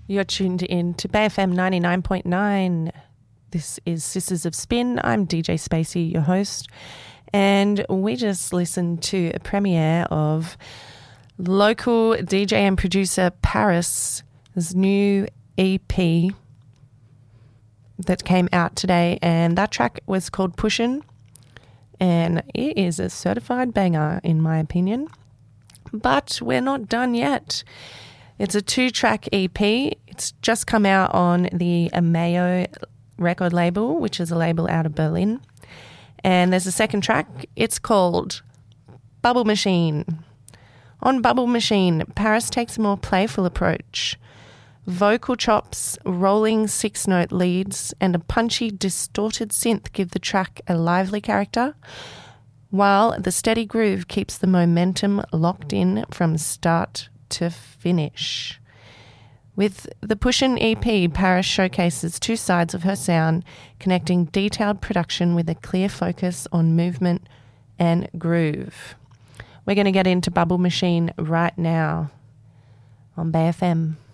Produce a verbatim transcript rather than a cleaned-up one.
You're tuned in to Bay F M ninety-nine point nine. This is Sisters of Spin. I'm D J Spacey, your host, and we just listened to a premiere of local D J and producer Paris' new E P that came out today, and that track was called Pushin', and it is a certified banger in my opinion. But we're not done yet. It's a two-track E P. It's just come out on the Amayo record label, which is a label out of Berlin. And there's a second track. It's called Bubble Machine. On Bubble Machine, Paris takes a more playful approach. Vocal chops, rolling six-note leads, and a punchy, distorted synth give the track a lively character, while the steady groove keeps the momentum locked in from start to finish. With the Pushin' E P, Paris showcases two sides of her sound, connecting detailed production with a clear focus on movement and groove. We're going to get into Bubble Machine right now on Bay F M.